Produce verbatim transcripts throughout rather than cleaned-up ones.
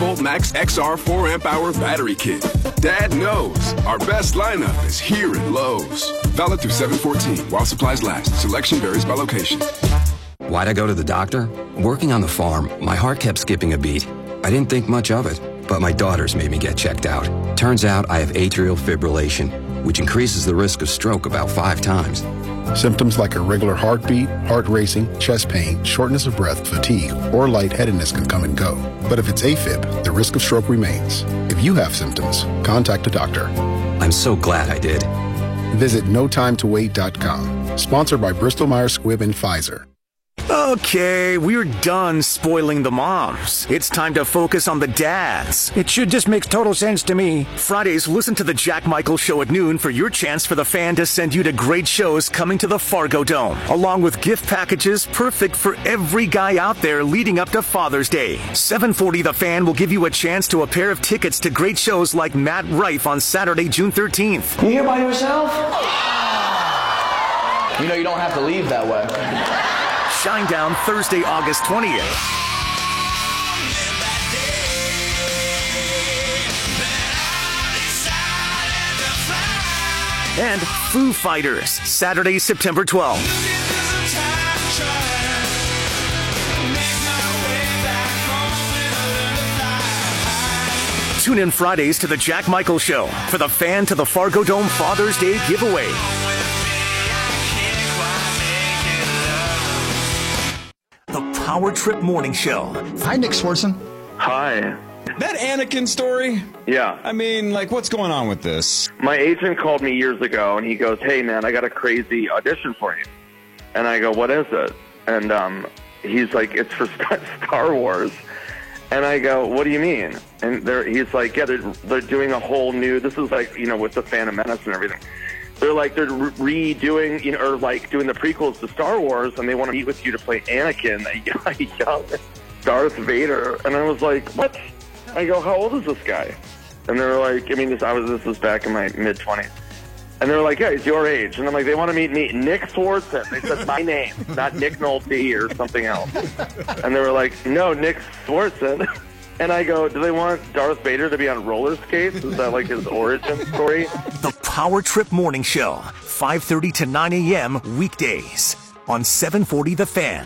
volt max X R four amp hour battery kit. Dad knows our best lineup is here at Lowe's. Valid through seven fourteen while supplies last. Selection varies by location. Why'd I go to the doctor? Working on the farm, my heart kept skipping a beat. I didn't think much of it, but my daughters made me get checked out. Turns out I have atrial fibrillation, which increases the risk of stroke about five times. Symptoms like irregular heartbeat, heart racing, chest pain, shortness of breath, fatigue, or lightheadedness can come and go. But if it's AFib, the risk of stroke remains. If you have symptoms, contact a doctor. I'm so glad I did. Visit no time to wait dot com. Sponsored by Bristol Myers Squibb and Pfizer. Okay, we're done spoiling the moms. It's time to focus on the dads. It should just make total sense to me. Fridays, listen to the Jack Michael Show at noon for your chance for the fan to send you to great shows coming to the Fargo Dome, along with gift packages perfect for every guy out there leading up to Father's Day. seven forty The Fan will give you a chance to a pair of tickets to great shows like Matt Rife on Saturday, June thirteenth. You here by yourself? You know you don't have to leave that way. Shinedown Thursday, August twentieth. And Foo Fighters, Saturday, September twelfth. Tune in Fridays to the Jack Michael Show for the Fan to the Fargo Dome Father's Day giveaway. The Power Trip Morning Show. Hi, Nick Swartzen. Hi. That Anakin story? Yeah. I mean, like, what's going on with this? My agent called me years ago, and he goes, hey, man, I got a crazy audition for you. And I go, what is it? And um, he's like, it's for Star Wars. And I go, what do you mean? And they're, he's like, yeah, they're, they're doing a whole new, this is like, you know, with the Phantom Menace and everything. They're like, they're redoing, you know, or like doing the prequels to Star Wars, and they want to meet with you to play Anakin, a young Darth Vader. And I was like, what? I go, how old is this guy? And they're like, I mean, this I was this was back in my mid twenties. And they're like, yeah, he's your age. And I'm like, they want to meet me, Nick Swartzen. They said my name, not Nick Nolte or something else. And they were like, no, Nick Swartzen. And I go, do they want Darth Vader to be on roller skates? Is that like his origin story? The Power Trip Morning Show, five thirty to nine a.m. weekdays on seven forty The Fan.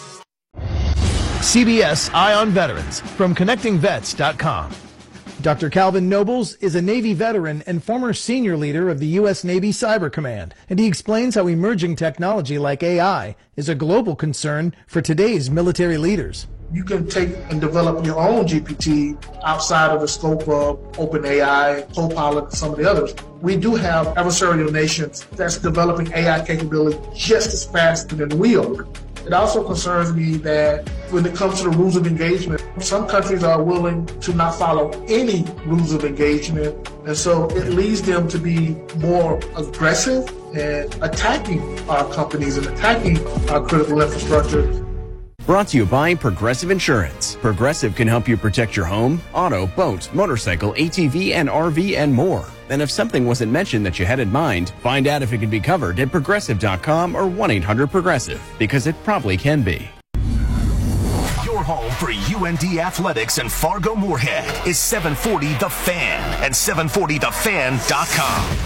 C B S Eye on Veterans from connecting vets dot com. Doctor Calvin Nobles is a Navy veteran and former senior leader of the U S Navy Cyber Command, and he explains how emerging technology like A I is a global concern for today's military leaders. You can take and develop your own G P T outside of the scope of OpenAI, Copilot, and some of the others. We do have adversarial nations that's developing A I capability just as fast than we are. It also concerns me that when it comes to the rules of engagement, some countries are willing to not follow any rules of engagement, and so it leads them to be more aggressive and attacking our companies and attacking our critical infrastructure. Brought to you by Progressive Insurance. Progressive can help you protect your home, auto, boat, motorcycle, A T V, and R V, and more. And if something wasn't mentioned that you had in mind, find out if it can be covered at progressive dot com or one eight hundred progressive, because it probably can be. Your home for U N D Athletics and Fargo Moorhead is seven forty The Fan and seven forty the fan dot com.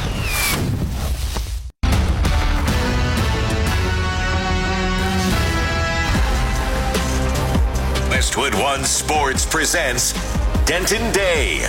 Westwood One Sports presents Denton Day.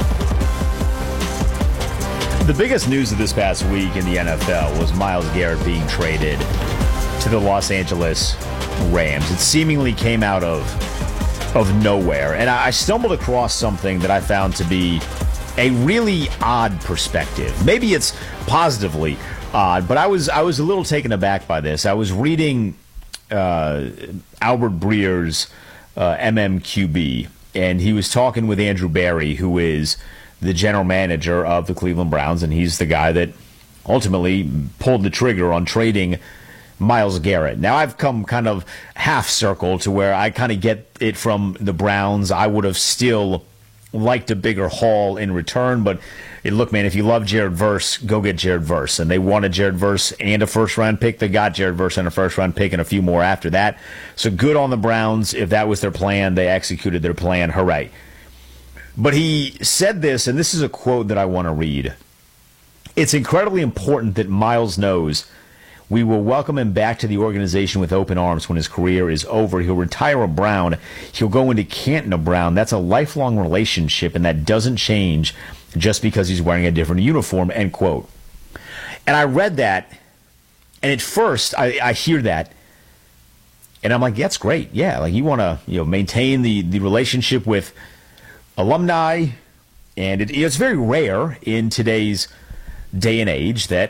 The biggest news of this past week in the N F L was Myles Garrett being traded to the Los Angeles Rams. It seemingly came out of of nowhere, and I stumbled across something that I found to be a really odd perspective. Maybe it's positively odd, but I was I was a little taken aback by this. I was reading uh, Albert Breer's Uh, M M Q B, and he was talking with Andrew Berry, who is the general manager of the Cleveland Browns, and he's the guy that ultimately pulled the trigger on trading Myles Garrett. Now, I've come kind of half circle to where I kind of get it from the Browns. I would have still liked a bigger haul in return, but hey, look, man, if you love Jared Verse, go get Jared Verse. And they wanted Jared Verse and a first-round pick. They got Jared Verse and a first-round pick and a few more after that. So good on the Browns. If that was their plan, they executed their plan. Hooray. But he said this, and this is a quote that I want to read. It's incredibly important that Miles knows we will welcome him back to the organization with open arms when his career is over. He'll retire a Brown. He'll go into Canton a Brown. That's a lifelong relationship, and that doesn't change just because he's wearing a different uniform, end quote. And I read that, and at first I, I hear that, and I'm like, that's great. Yeah, like you want to you know maintain the, the relationship with alumni, and it, it's very rare in today's day and age that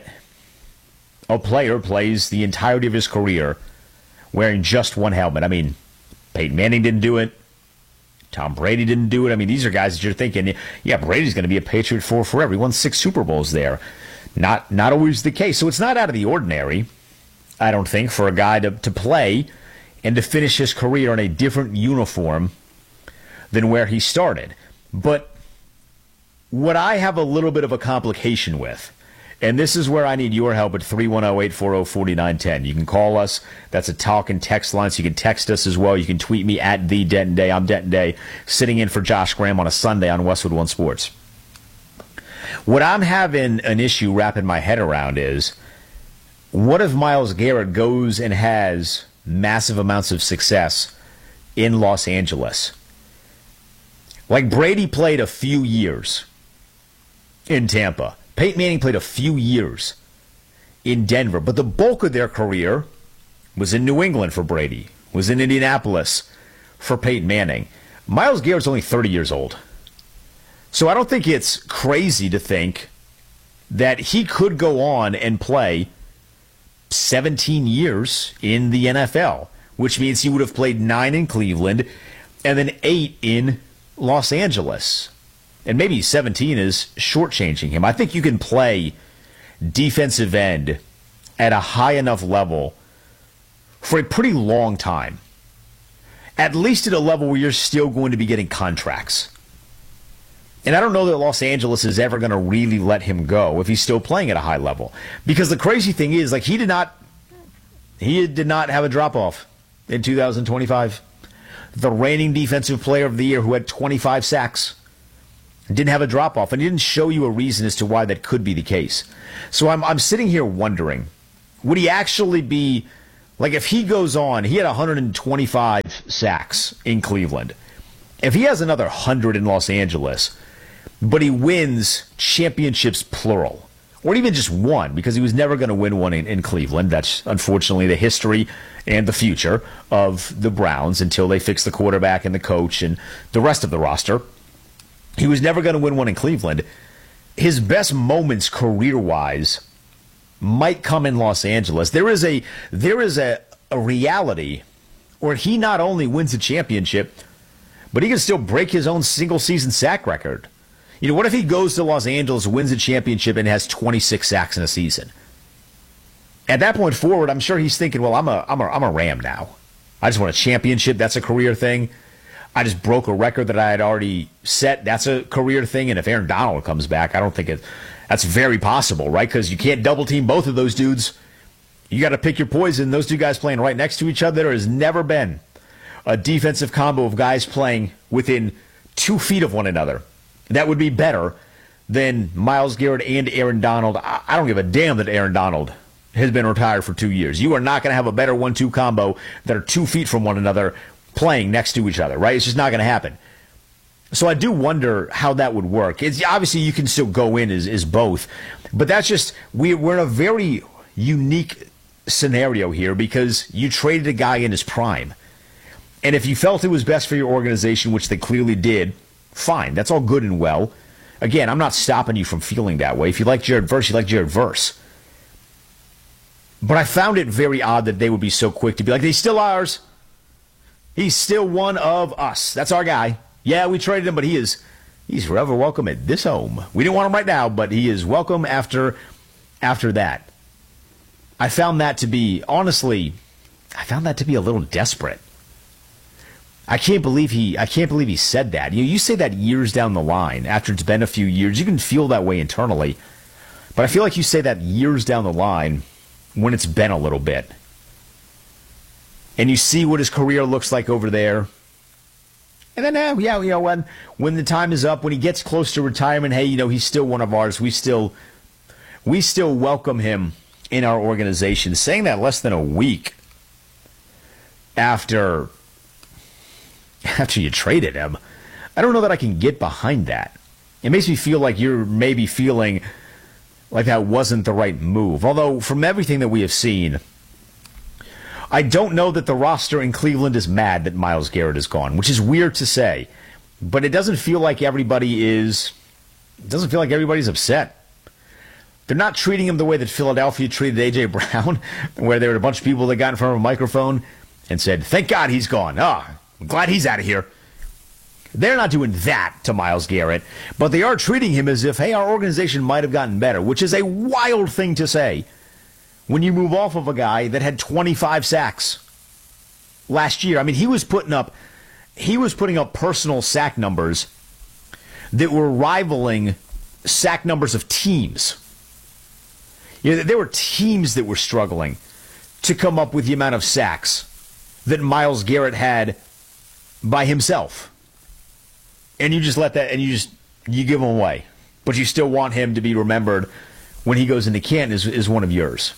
a player plays the entirety of his career wearing just one helmet. I mean, Peyton Manning didn't do it. Tom Brady didn't do it. I mean, these are guys that you're thinking, yeah, Brady's going to be a Patriot for forever. He won six Super Bowls there. Not not always the case. So it's not out of the ordinary, I don't think, for a guy to, to play and to finish his career in a different uniform than where he started. But what I have a little bit of a complication with, and this is where I need your help at three one zero, eight four zero, four nine one zero. You can call us. That's a talk and text line, so you can text us as well. You can tweet me at the Denton Day. I'm Denton Day, sitting in for Josh Graham on a Sunday on Westwood One Sports. What I'm having an issue wrapping my head around is, what if Myles Garrett goes and has massive amounts of success in Los Angeles? Like Brady played a few years in Tampa. Peyton Manning played a few years in Denver, but the bulk of their career was in New England for Brady, was in Indianapolis for Peyton Manning. Myles Garrett's only thirty years old. So I don't think it's crazy to think that he could go on and play seventeen years in the N F L, which means he would have played nine in Cleveland and then eight in Los Angeles. And maybe seventeen is shortchanging him. I think you can play defensive end at a high enough level for a pretty long time. At least at a level where you're still going to be getting contracts. And I don't know that Los Angeles is ever going to really let him go if he's still playing at a high level. Because the crazy thing is, like, he did not he did not have a drop-off in two thousand twenty-five. The reigning defensive player of the year who had twenty-five sacks didn't have a drop-off, and he didn't show you a reason as to why that could be the case. So I'm I'm sitting here wondering, would he actually be, like, if he goes on, he had one hundred twenty-five sacks in Cleveland. If he has another one hundred in Los Angeles, but he wins championships plural, or even just one, because he was never going to win one in, in Cleveland. That's unfortunately the history and the future of the Browns until they fix the quarterback and the coach and the rest of the roster. He was never going to win one in Cleveland. His best moments career-wise might come in Los Angeles. There is a there is a, a reality where he not only wins a championship, but he can still break his own single-season sack record. You know, what if he goes to Los Angeles, wins a championship, and has twenty-six sacks in a season? At that point forward, I'm sure he's thinking, well, I'm a I'm a I'm a Ram now. I just won a championship. That's a career thing. I just broke a record that I had already set. That's a career thing. And if Aaron Donald comes back, I don't think it. That's very possible, right? Because you can't double team both of those dudes. You got to pick your poison. Those two guys playing right next to each other. There has never been a defensive combo of guys playing within two feet of one another that would be better than Myles Garrett and Aaron Donald. I, I don't give a damn that Aaron Donald has been retired for two years. You are not going to have a better one two combo that are two feet from one another playing next to each other, right? It's just not going to happen. So I do wonder how that would work. It's obviously you can still go in as, as both, but that's just we, we're in a very unique scenario here because you traded a guy in his prime, and if you felt it was best for your organization, which they clearly did, fine. That's all good and well. Again, I'm not stopping you from feeling that way. If you like Jared Verse, you like Jared Verse. But I found it very odd that they would be so quick to be like, he's still ours. He's still one of us. That's our guy. Yeah, we traded him, but he is he's forever welcome at this home. We didn't want him right now, but he is welcome after after that. I found that to be, honestly, I found that to be a little desperate. I can't believe he I can't believe he said that. You know, you say that years down the line, after it's been a few years, you can feel that way internally. But I feel like you say that years down the line when it's been a little bit. And you see what his career looks like over there. And then, uh, yeah, you know, when when the time is up, when he gets close to retirement, hey, you know, he's still one of ours. We still we still welcome him in our organization. Saying that less than a week after after you traded him, I don't know that I can get behind that. It makes me feel like you're maybe feeling like that wasn't the right move. Although, from everything that we have seen, I don't know that the roster in Cleveland is mad that Myles Garrett is gone, which is weird to say. But it doesn't feel like everybody is, it doesn't feel like everybody's upset. They're not treating him the way that Philadelphia treated A J. Brown, where there were a bunch of people that got in front of a microphone and said, thank God he's gone. Ah, I'm glad he's out of here. They're not doing that to Myles Garrett, but they are treating him as if, hey, our organization might have gotten better, which is a wild thing to say when you move off of a guy that had twenty-five sacks last year. I mean, he was putting up, he was putting up personal sack numbers that were rivaling sack numbers of teams. You know, there were teams that were struggling to come up with the amount of sacks that Myles Garrett had by himself. And you just let that, and you just, you give him away. But you still want him to be remembered when he goes into Canton as, as one of yours.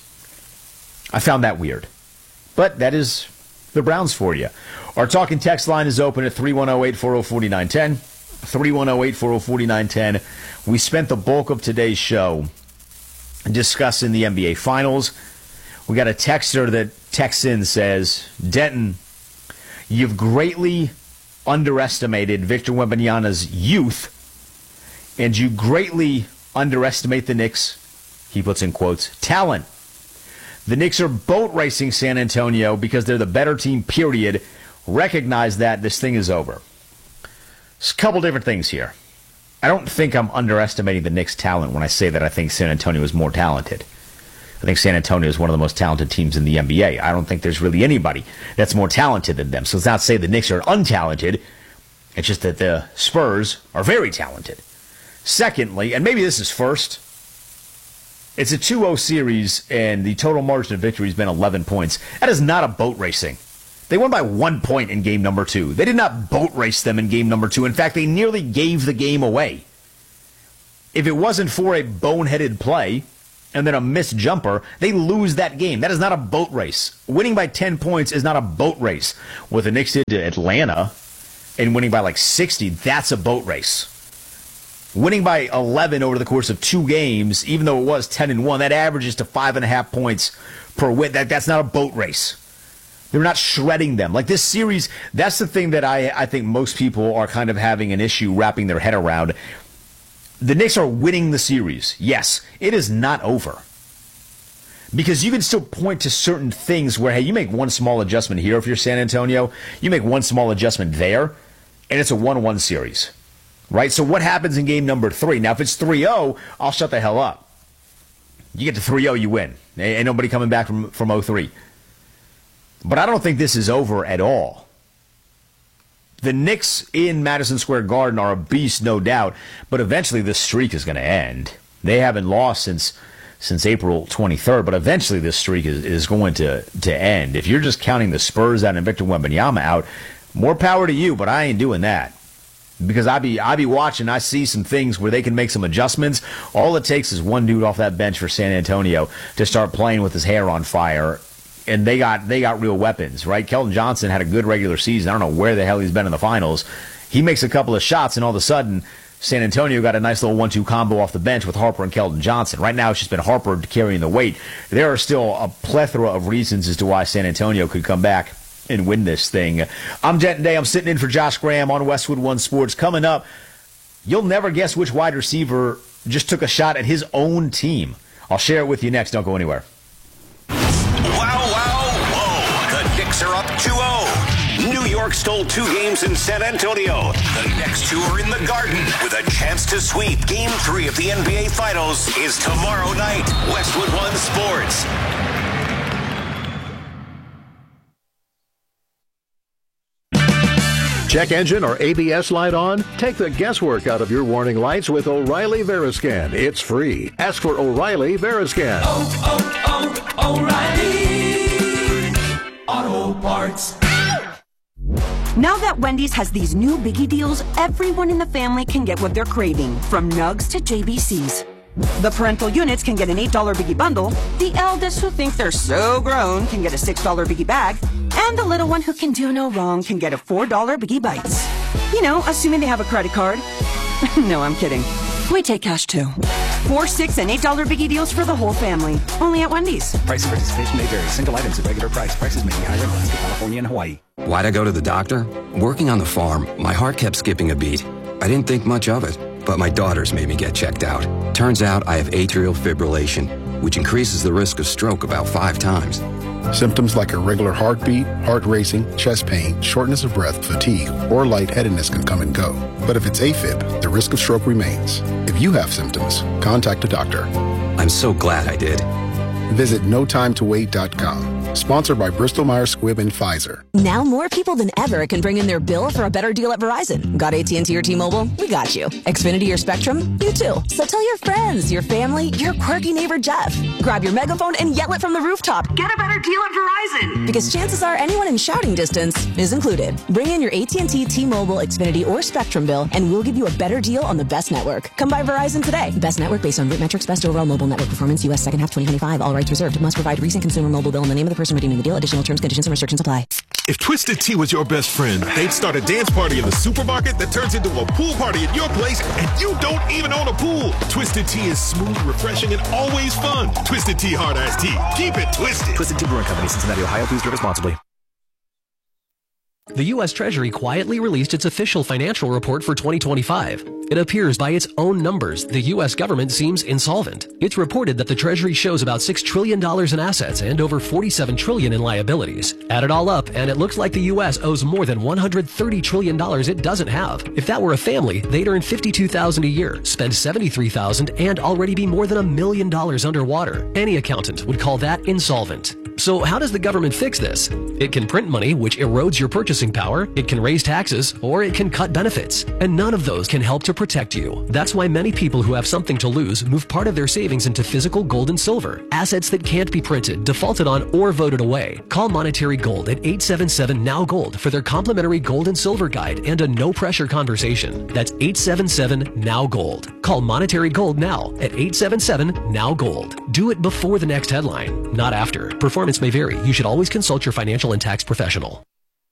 I found that weird. But that is the Browns for you. Our talking text line is open at three one zero, eight four zero, four nine one zero. three one zero, eight four zero, four nine one zero. We spent the bulk of today's show discussing the N B A Finals. We got a texter that texts in, says, Denton, you've greatly underestimated Victor Wembanyama's youth, and you greatly underestimate the Knicks, he puts in quotes, talent. The Knicks are boat racing San Antonio because they're the better team, period. Recognize that. This thing is over. There's a couple different things here. I don't think I'm underestimating the Knicks' talent when I say that I think San Antonio is more talented. I think San Antonio is one of the most talented teams in the N B A. I don't think there's really anybody that's more talented than them. So it's not to say the Knicks are untalented. It's just that the Spurs are very talented. Secondly, and maybe this is first, it's a two oh series, and the total margin of victory has been eleven points. That is not a boat racing. They won by one point in game number two. They did not boat race them in game number two. In fact, they nearly gave the game away. If it wasn't for a boneheaded play and then a missed jumper, they lose that game. That is not a boat race. Winning by ten points is not a boat race. What the Knicks did to Atlanta and winning by like sixty, that's a boat race. Winning by eleven over the course of two games, even though it was ten and one, that averages to five and a half points per win. That, that's not a boat race. They're not shredding them. Like this series, that's the thing that I, I think most people are kind of having an issue wrapping their head around. The Knicks are winning the series. Yes, it is not over. Because you can still point to certain things where, hey, you make one small adjustment here if you're San Antonio, you make one small adjustment there, and it's a one one series. Right? So what happens in game number three? Now, if it's three oh, I'll shut the hell up. You get to three oh, you win. Ain't nobody coming back from, from oh three. But I don't think this is over at all. The Knicks in Madison Square Garden are a beast, no doubt, but eventually this streak is going to end. They haven't lost since since April twenty-third, but eventually this streak is, is going to, to end. If you're just counting the Spurs out and Victor Wembanyama out, more power to you, but I ain't doing that. Because I be I be watching, I see some things where they can make some adjustments. All it takes is one dude off that bench for San Antonio to start playing with his hair on fire, and they got they got real weapons, right? Keldon Johnson had a good regular season. I don't know where the hell he's been in the finals. He makes a couple of shots, and all of a sudden, San Antonio got a nice little one two combo off the bench with Harper and Keldon Johnson. Right now, it's just been Harper carrying the weight. There are still a plethora of reasons as to why San Antonio could come back and win this thing. I'm Denton Day. I'm sitting in for Josh Graham on Westwood One Sports. Coming up, you'll never guess which wide receiver just took a shot at his own team. I'll share it with you next. Don't go anywhere. Wow, wow, whoa. The Knicks are up two oh. New York stole two games in San Antonio. The next two are in the Garden with a chance to sweep. Game three of the N B A Finals is tomorrow night. Westwood One Sports. Check engine or A B S light on? Take the guesswork out of your warning lights with O'Reilly Veriscan. It's free. Ask for O'Reilly Veriscan. Oh, oh, oh, O'Reilly Auto Parts. Now that Wendy's has these new biggie deals, everyone in the family can get what they're craving, from nugs to J B Cs. The parental units can get an eight dollar biggie bundle, the eldest who think they're so grown can get a six dollar biggie bag, and the little one who can do no wrong can get a four dollar biggie bites. You know, assuming they have a credit card. No, I'm kidding. We take cash too. Four, six, and eight dollar biggie deals for the whole family. Only at Wendy's. Price of participation may vary. Single items at regular price. Prices may be higher in Alaska, California, and Hawaii. Why'd I go to the doctor? Working on the farm, my heart kept skipping a beat. I didn't think much of it, but my daughters made me get checked out. Turns out I have atrial fibrillation, which increases the risk of stroke about five times. Symptoms like irregular heartbeat, heart racing, chest pain, shortness of breath, fatigue, or lightheadedness can come and go. But if it's AFib, the risk of stroke remains. If you have symptoms, contact a doctor. I'm so glad I did. Visit no time to wait dot com. Sponsored by Bristol Myers Squibb and Pfizer. Now more people than ever can bring in their bill for a better deal at Verizon. Got A T and T or T-Mobile? We got you. Xfinity or Spectrum? You too. So tell your friends, your family, your quirky neighbor Jeff. Grab your megaphone and yell it from the rooftop. Get a better deal at Verizon. Because chances are anyone in shouting distance is included. Bring in your A T and T, T-Mobile, Xfinity, or Spectrum bill and we'll give you a better deal on the best network. Come by Verizon today. Best network based on root metrics, best overall mobile network performance, U S second half twenty twenty-five. All rights reserved. Must provide recent consumer mobile bill and the name of the person redeeming the deal. Additional terms, conditions, and restrictions apply. If Twisted Tea was your best friend, they'd start a dance party in the supermarket that turns into a pool party at your place, and you don't even own a pool. Twisted Tea is smooth, refreshing, and always fun. Twisted Tea Hard Iced Tea. Keep it twisted. Twisted Tea Brewing Company, Cincinnati, Ohio. Please drink responsibly. The U S Treasury quietly released its official financial report for twenty twenty-five. It appears by its own numbers, the U S government seems insolvent. It's reported that the Treasury shows about six trillion dollars in assets and over forty-seven trillion dollars in liabilities. Add it all up, and it looks like the U S owes more than one hundred thirty trillion dollars it doesn't have. If that were a family, they'd earn fifty-two thousand dollars a year, spend seventy-three thousand dollars, and already be more than a million dollars underwater. Any accountant would call that insolvent. So how does the government fix this? It can print money, which erodes your purchasing power, it can raise taxes, or it can cut benefits. And none of those can help to protect you. That's why many people who have something to lose move part of their savings into physical gold and silver, assets that can't be printed, defaulted on, or voted away. Call Monetary Gold at eight seven seven N O W Gold for their complimentary gold and silver guide and a no-pressure conversation. That's eight seven seven N O W Gold. Call Monetary Gold now at eight seven seven N O W Gold. Do it before the next headline, not after. Performance may vary. You should always consult your financial and tax professional.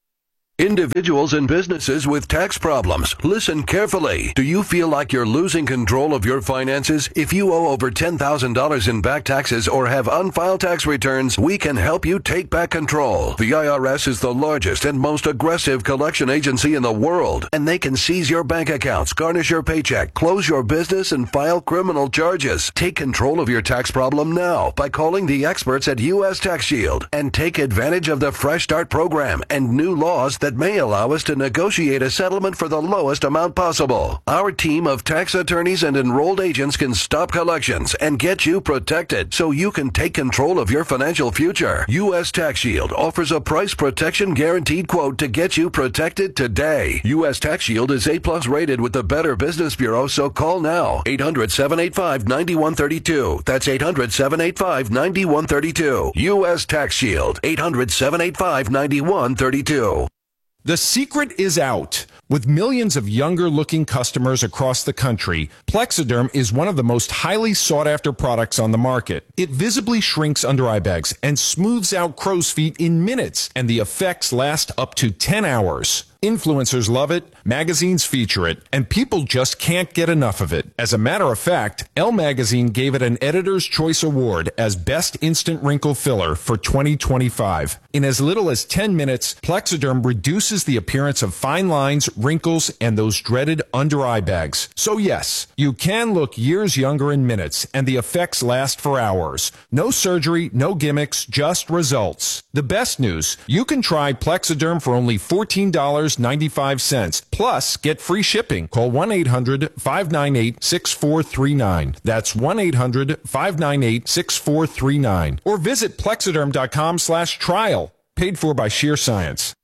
Individuals and businesses with tax problems, listen carefully. Do you feel like you're losing control of your finances? If you owe over ten thousand dollars in back taxes or have unfiled tax returns, we can help you take back control. The I R S is the largest and most aggressive collection agency in the world, and they can seize your bank accounts, garnish your paycheck, close your business, and file criminal charges. Take control of your tax problem now by calling the experts at U S Tax Shield and take advantage of the Fresh Start program and new laws that that may allow us to negotiate a settlement for the lowest amount possible. Our team of tax attorneys and enrolled agents can stop collections and get you protected so you can take control of your financial future. U S Tax Shield offers a price protection guaranteed quote to get you protected today. U S Tax Shield is A plus rated with the Better Business Bureau, so call now. eight hundred, seven eight five, nine one three two. That's eight hundred, seven eight five, nine one three two. U S Tax Shield. eight hundred, seven eight five, nine one three two. The secret is out. With millions of younger-looking customers across the country, Plexiderm is one of the most highly sought-after products on the market. It visibly shrinks under-eye bags and smooths out crow's feet in minutes, and the effects last up to ten hours. Influencers love it, magazines feature it, and people just can't get enough of it. As a matter of fact, Elle Magazine gave it an Editor's Choice Award as Best Instant Wrinkle Filler for twenty twenty-five. In as little as ten minutes, Plexiderm reduces the appearance of fine lines, wrinkles, and those dreaded under-eye bags. So yes, you can look years younger in minutes, and the effects last for hours. No surgery, no gimmicks, just results. The best news, you can try Plexiderm for only fourteen dollars and ninety-five cents. Plus, get free shipping. Call one eight hundred, five nine eight, six four three nine. That's one eight hundred, five nine eight, six four three nine. Or visit Plexiderm dot com slash trial. Paid for by Sheer Science.